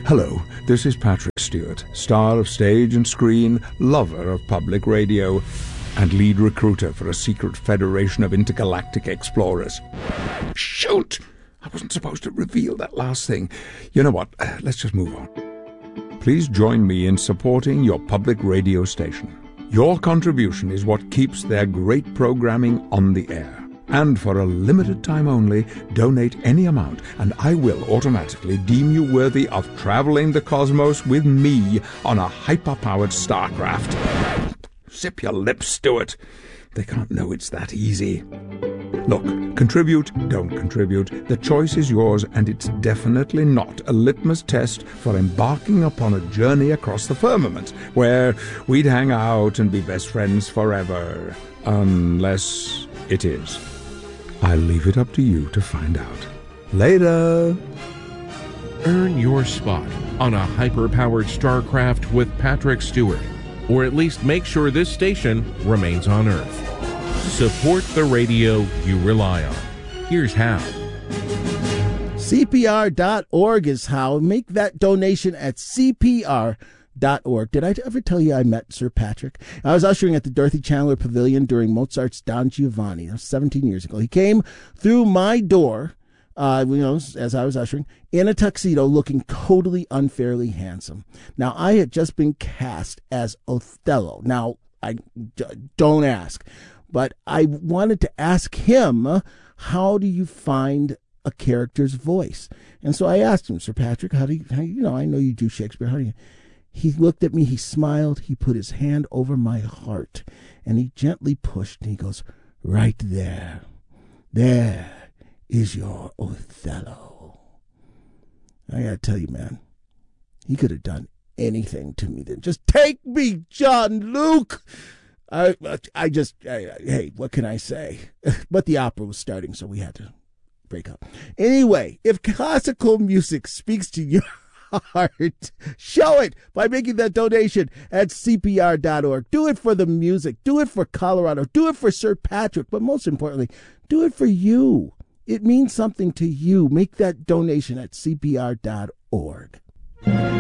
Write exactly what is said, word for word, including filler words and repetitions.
Hello, this is Patrick Stewart, star of stage and screen, lover of public radio, and lead recruiter for a secret federation of intergalactic explorers. Shoot! I wasn't supposed to reveal that last thing. You know what? Uh, let's just move on. Please join me in supporting your public radio station. Your contribution is what keeps their great programming on the air. And for a limited time only, donate any amount, and I will automatically deem you worthy of traveling the cosmos with me on a hyper-powered starcraft. Zip your lips, Stuart. They can't know it's that easy. Look, contribute, don't contribute. The choice is yours, and it's definitely not a litmus test for embarking upon a journey across the firmament, where we'd hang out and be best friends forever. Unless it is. I'll leave it up to you to find out. Later! Earn your spot on a hyper-powered starcraft with Patrick Stewart, or at least make sure this station remains on Earth. Support the radio you rely on. Here's how. C P R dot org is how. Make that donation at C P R dot org. Did I ever tell you I met Sir Patrick? I was ushering at the Dorothy Chandler Pavilion during Mozart's Don Giovanni. That was seventeen years ago. He came through my door, uh, you know, as I was ushering, in a tuxedo, looking totally unfairly handsome. Now, I had just been cast as Othello. Now, I d- don't ask, but I wanted to ask him, uh, how do you find a character's voice? And so I asked him, Sir Patrick, how do you, how, you know, I know you do Shakespeare. How do you? He looked at me, he smiled, he put his hand over my heart, and he gently pushed, and he goes, right there, there is your Othello. I gotta tell you, man, he could have done anything to me then. Just take me, John Luke! I, I just, I, hey, what can I say? But the opera was starting, so we had to break up. Anyway, if classical music speaks to you, heart, show it by making that donation at C P R dot org. Do it for the music. Do it for Colorado. Do it for Sir Patrick. But most importantly, do it for you. It means something to you. Make that donation at C P R dot org.